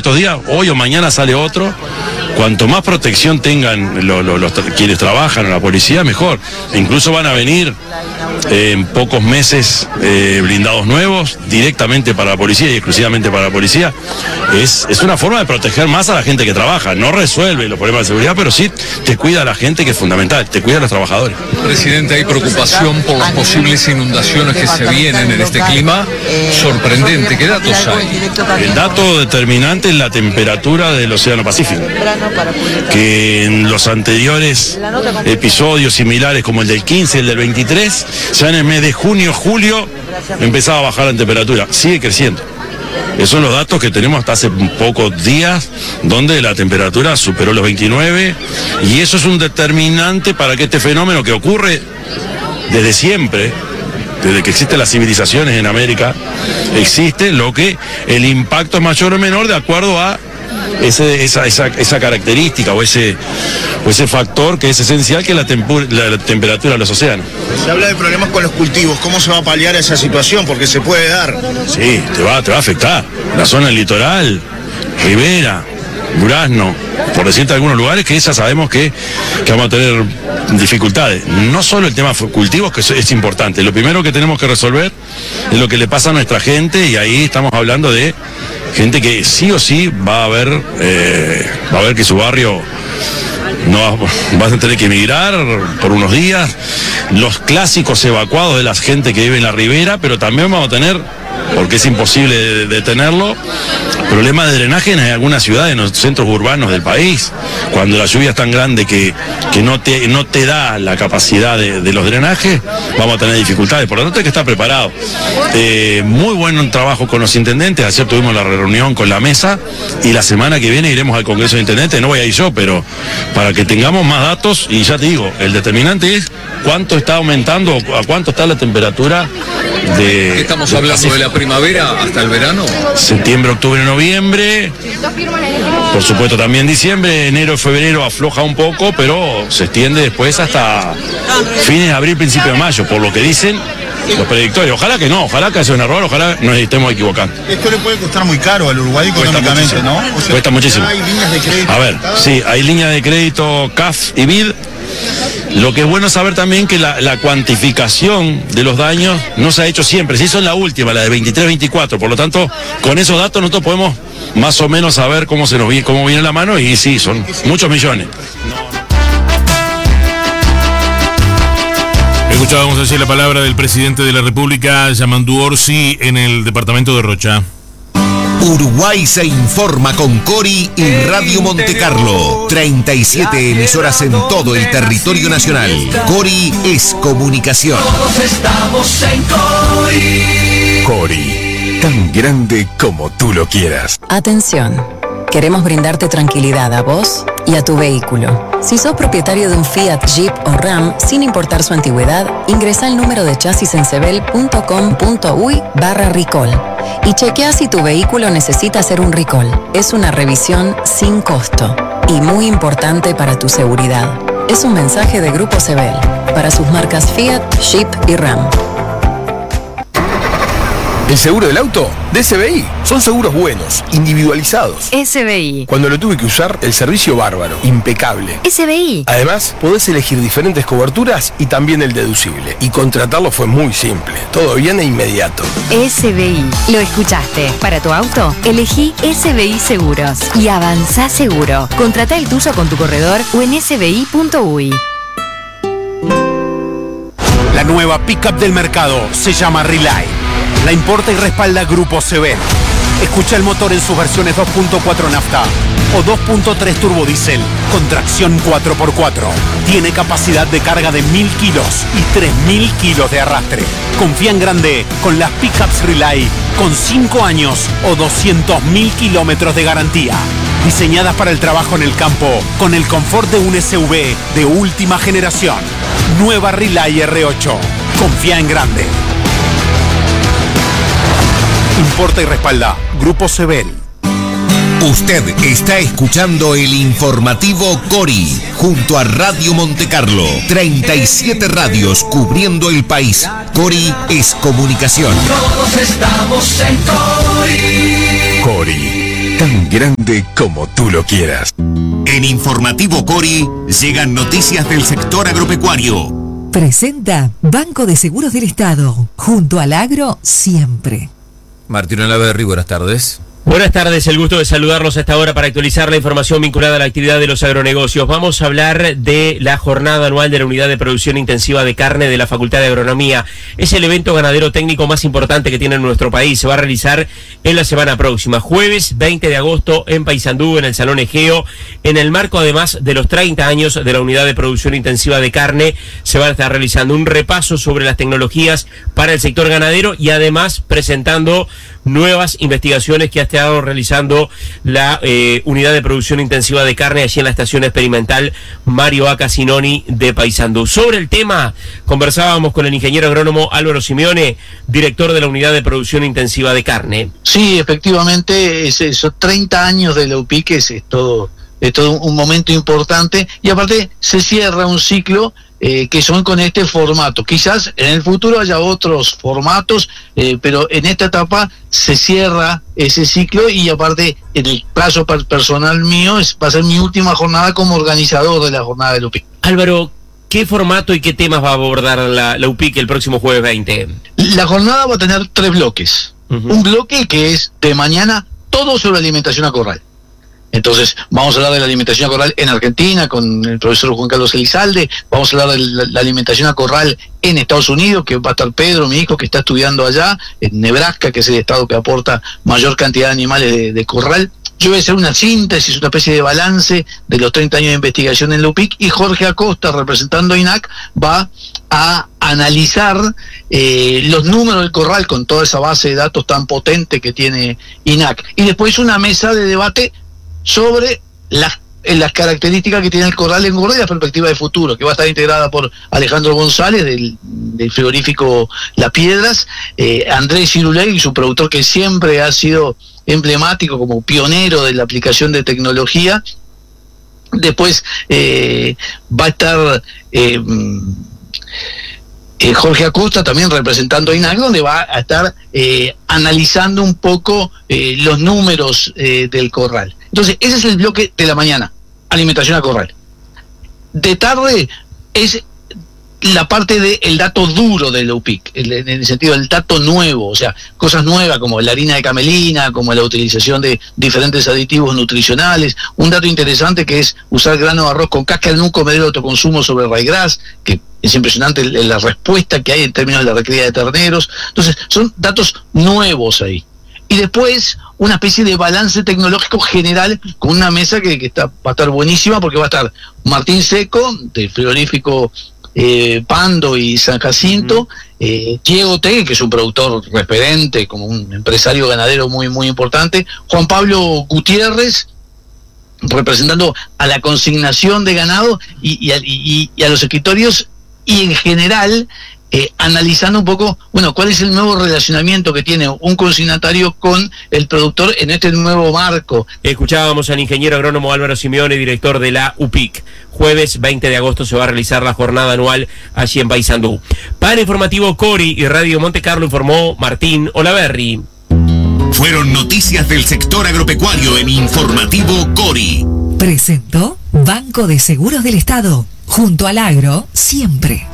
estos días, hoy o mañana sale otro. Cuanto más protección tengan quienes trabajan en la policía, mejor. Incluso van a venir en pocos meses blindados nuevos directamente para la policía y exclusivamente para la policía. Es una forma de proteger más a la gente que trabaja. No resuelve los problemas de seguridad, pero sí te cuida a la gente, que es fundamental, te cuida a los trabajadores. Presidente, hay preocupación por las posibles inundaciones que se vienen en este clima sorprendente. ¿Qué datos hay? El dato determinante es la temperatura del Océano Pacífico, que en los anteriores episodios similares como el del 15 y el del 23, ya en el mes de junio, julio, empezaba a bajar la temperatura, sigue creciendo. Esos son los datos que tenemos hasta hace pocos días, donde la temperatura superó los 29, y eso es un determinante para que este fenómeno que ocurre desde siempre, desde que existen las civilizaciones en América, existe, lo que el impacto es mayor o menor de acuerdo a esa característica o ese factor que es esencial, que es la temperatura de los océanos. Se habla de problemas con los cultivos. ¿Cómo se va a paliar esa situación? Porque se puede dar. Sí, te va a afectar. La zona del litoral, Rivera, Durazno, por decirte algunos lugares que ya sabemos que vamos a tener dificultades. No solo el tema cultivos, que es importante. Lo primero que tenemos que resolver es lo que le pasa a nuestra gente, y ahí estamos hablando de gente que sí o sí va a ver que su barrio no va a tener que emigrar por unos días. Los clásicos evacuados de la gente que vive en la ribera, pero también vamos a tener, porque es imposible detenerlo, problemas de drenaje en algunas ciudades, en los centros urbanos del país. Cuando la lluvia es tan grande que no te da la capacidad de los drenajes, vamos a tener dificultades. Por lo tanto hay que estar preparado. Muy buen trabajo con los intendentes. Ayer tuvimos la reunión con la mesa, y la semana que viene iremos al Congreso de Intendentes. No voy a ir yo, pero para que tengamos más datos, y ya te digo, el determinante es cuánto está aumentando, a cuánto está la temperatura de... ¿Estamos hablando de la primavera hasta el verano? Septiembre, octubre, noviembre, por supuesto también diciembre, enero, febrero afloja un poco, pero se extiende después hasta fines de abril, principio de mayo, por lo que dicen los predictores. Ojalá que no, ojalá que haya un error, ojalá nos estemos equivocando. Esto le puede costar muy caro al Uruguay económicamente, ¿no? O sea, cuesta muchísimo. Hay líneas de crédito. A ver, sí, hay líneas de crédito CAF y BID. Lo que es bueno saber también que la cuantificación de los daños no se ha hecho siempre, se hizo en la última, la de 23-24, por lo tanto, con esos datos nosotros podemos más o menos saber cómo viene la mano, y sí, son muchos millones. Escuchábamos así la palabra del presidente de la República, Yamandu Orsi, en el departamento de Rocha. Uruguay se informa con Cori y Radio Montecarlo. 37 emisoras en todo el territorio nacional. Cori es comunicación. Todos estamos en Cori. Cori, tan grande como tú lo quieras. Atención. Queremos brindarte tranquilidad a vos y a tu vehículo. Si sos propietario de un Fiat, Jeep o Ram, sin importar su antigüedad, ingresa el número de chasis en sebel.com.uy/recall y chequea si tu vehículo necesita hacer un recall. Es una revisión sin costo y muy importante para tu seguridad. Es un mensaje de Grupo Sebel para sus marcas Fiat, Jeep y Ram. ¿El seguro del auto? De SBI. Son seguros buenos, individualizados. SBI. Cuando lo tuve que usar, el servicio bárbaro, impecable. SBI. Además, podés elegir diferentes coberturas y también el deducible. Y contratarlo fue muy simple. Todo bien e inmediato. SBI. Lo escuchaste. Para tu auto, elegí SBI Seguros. Y avanzá seguro. Contratá el tuyo con tu corredor o en sbi.uy. La nueva pickup del mercado se llama Relay. La importa y respalda Grupo Sebel. Escucha el motor en sus versiones 2.4 nafta o 2.3 turbodiesel con tracción 4x4. Tiene capacidad de carga de 1000 kilos y 3000 kilos de arrastre. Confía en grande con las pickups Relay con 5 años o 200.000 kilómetros de garantía. Diseñadas para el trabajo en el campo con el confort de un SUV de última generación. Nueva Relay R8. Confía en grande. Importa y respalda Grupo Sebel. Usted está escuchando el informativo Cori junto a Radio Montecarlo. 37 radios cubriendo el país. Cori es comunicación. Todos estamos en Cori. Cori, tan grande como tú lo quieras. En Informativo Cori llegan noticias del sector agropecuario. Presenta Banco de Seguros del Estado, junto al agro siempre. Martín Olaverri, buenas tardes. Buenas tardes, el gusto de saludarlos a esta hora para actualizar la información vinculada a la actividad de los agronegocios. Vamos a hablar de la jornada anual de la Unidad de Producción Intensiva de Carne de la Facultad de Agronomía. Es el evento ganadero técnico más importante que tiene nuestro país. Se va a realizar en la semana próxima, jueves 20 de agosto en Paysandú, en el Salón Egeo. En el marco, además, de los 30 años de la Unidad de Producción Intensiva de Carne, se va a estar realizando un repaso sobre las tecnologías para el sector ganadero y además presentando nuevas investigaciones que ha estado realizando la Unidad de Producción Intensiva de Carne allí en la Estación Experimental Mario A. Casinoni de Paysandú. Sobre el tema, conversábamos con el ingeniero agrónomo Álvaro Simeone, director de la Unidad de Producción Intensiva de Carne. Sí, efectivamente, esos 30 años de la UPIC es todo un momento importante, y aparte se cierra un ciclo que son con este formato. Quizás en el futuro haya otros formatos, pero en esta etapa se cierra ese ciclo, y aparte en el plazo personal mío va a ser mi última jornada como organizador de la jornada de la UPIC. Álvaro, ¿qué formato y qué temas va a abordar la UPIC el próximo jueves 20? La jornada va a tener 3 bloques. Un bloque que es de mañana, todo sobre alimentación a corral. Entonces, vamos a hablar de la alimentación a corral en Argentina con el profesor Juan Carlos Elizalde. Vamos a hablar de la alimentación a corral en Estados Unidos, que va a estar Pedro, mi hijo, que está estudiando allá, en Nebraska, que es el estado que aporta mayor cantidad de animales de corral. Yo voy a hacer una síntesis, una especie de balance de los 30 años de investigación en la UPIC, y Jorge Acosta, representando a INAC, va a analizar los números del corral con toda esa base de datos tan potente que tiene INAC. Y después una mesa de debate sobre las características que tiene el corral en Gorda y la perspectiva de futuro, que va a estar integrada por Alejandro González del frigorífico Las Piedras, Andrés Cirulegui, su productor, que siempre ha sido emblemático como pionero de la aplicación de tecnología. Después va a estar Jorge Acosta, también representando a INAC, donde va a estar analizando un poco los números del corral. Entonces, ese es el bloque de la mañana, alimentación a corral. De tarde es la parte del dato duro de la UPIC, en el sentido del dato nuevo, o sea, cosas nuevas como la harina de camelina, como la utilización de diferentes aditivos nutricionales. Un dato interesante que es usar grano de arroz con cáscara en un comedero de autoconsumo sobre ryegrass, que es impresionante la respuesta que hay en términos de la recría de terneros. Entonces, son datos nuevos ahí. Y después una especie de balance tecnológico general con una mesa que va a estar buenísima, porque va a estar Martín Seco, del frigorífico Pando y San Jacinto, Diego Tegue, que es un productor referente, como un empresario ganadero muy, muy importante, Juan Pablo Gutiérrez, representando a la consignación de ganado y a los escritorios, y en general analizando un poco, bueno, cuál es el nuevo relacionamiento que tiene un consignatario con el productor en este nuevo marco. Escuchábamos al ingeniero agrónomo Álvaro Simeone, director de la UPIC. Jueves 20 de agosto se va a realizar la jornada anual allí en Paysandú. Para Informativo Cori y Radio Monte Carlo informó Martín Olaverri. Fueron noticias del sector agropecuario en Informativo Cori. Presentó Banco de Seguros del Estado, junto al agro siempre.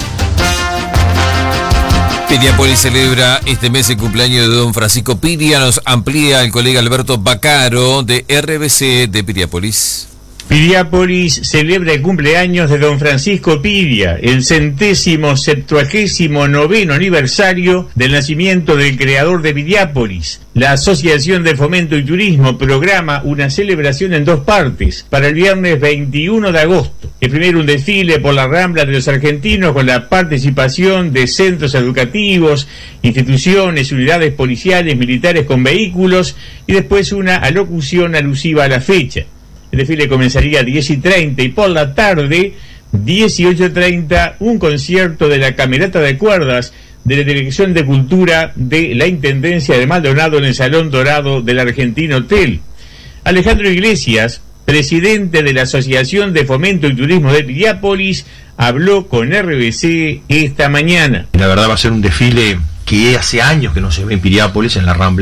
Piriápolis celebra este mes el cumpleaños de don Francisco Piria. Nos amplía el colega Alberto Bacaro de RBC de Piriápolis. Piriápolis celebra el cumpleaños de don Francisco Piria, el 179º aniversario del nacimiento del creador de Piriápolis. La Asociación de Fomento y Turismo programa una celebración en 2 partes para el viernes 21 de agosto. El primero, un desfile por la Rambla de los Argentinos con la participación de centros educativos, instituciones, unidades policiales, militares con vehículos, y después una alocución alusiva a la fecha. El desfile comenzaría a 10:30 y por la tarde, 18:30, un concierto de la Camerata de Cuerdas de la Dirección de Cultura de la Intendencia de Maldonado en el Salón Dorado del Argentina Hotel. Alejandro Iglesias, presidente de la Asociación de Fomento y Turismo de Piriápolis, habló con RBC esta mañana. La verdad va a ser un desfile que hace años que no se ve en Piriápolis, en la Rambla.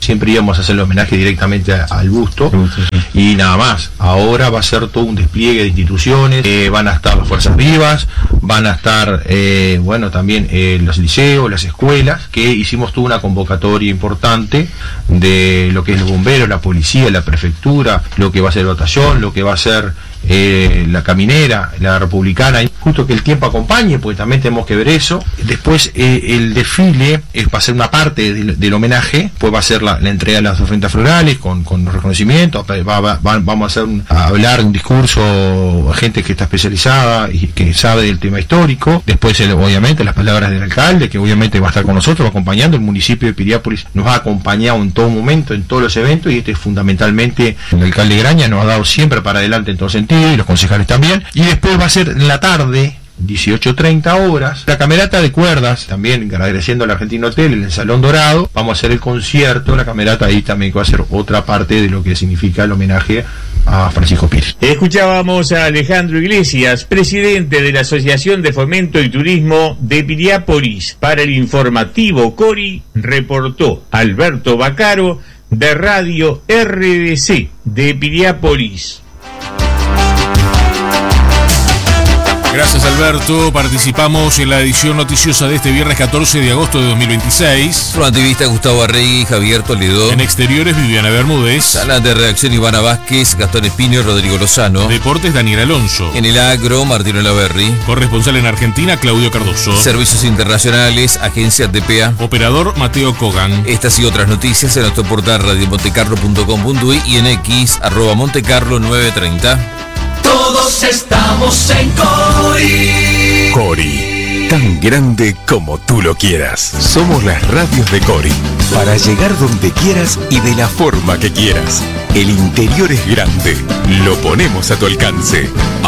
siempre íbamos a hacer el homenaje directamente al busto y nada más. Ahora va a ser todo un despliegue de instituciones, van a estar las fuerzas vivas, van a estar también los liceos, las escuelas, que hicimos toda una convocatoria importante de lo que es los bomberos, la policía, la prefectura, lo que va a ser el batallón, lo que va a ser la caminera, la republicana, y justo que el tiempo acompañe, porque también tenemos que ver eso. Después el desfile va a ser una parte del homenaje, pues va a ser la entrega de las ofrendas florales con los reconocimientos, vamos a hablar un discurso a gente que está especializada y que sabe del tema histórico. Después obviamente las palabras del alcalde, que obviamente va a estar con nosotros acompañando. El municipio de Piriápolis nos ha acompañado en todo momento, en todos los eventos, y este es fundamentalmente el alcalde Graña nos ha dado siempre para adelante en todo sentido, y los concejales también. Y después va a ser en la tarde, 18:30 horas, la camerata de cuerdas, también agradeciendo al Argentino Hotel en el Salón Dorado. Vamos a hacer el concierto, la camerata ahí también va a ser otra parte de lo que significa el homenaje a Francisco Pires. Escuchábamos a Alejandro Iglesias, presidente de la Asociación de Fomento y Turismo de Piriápolis. Para el informativo Cori, reportó Alberto Bacaro, de Radio RDC de Piriápolis. Gracias, Alberto. Participamos en la edición noticiosa de este viernes 14 de agosto de 2026. Frontivista Gustavo Arregui, Javier Toledo. En exteriores, Viviana Bermúdez. Sala de redacción, Ivana Vázquez, Gastón Espino y Rodrigo Lozano. Deportes, Daniel Alonso. En el agro, Martino Laverri. Corresponsal en Argentina, Claudio Cardoso. Servicios internacionales, Agencia TPA. Operador, Mateo Kogan. Estas y otras noticias en nuestro portal radiomontecarlo.com.uy y en X, @Montecarlo930. Todos estamos en Cori. Cori, tan grande como tú lo quieras. Somos las radios de Cori, para llegar donde quieras y de la forma que quieras. El interior es grande, lo ponemos a tu alcance.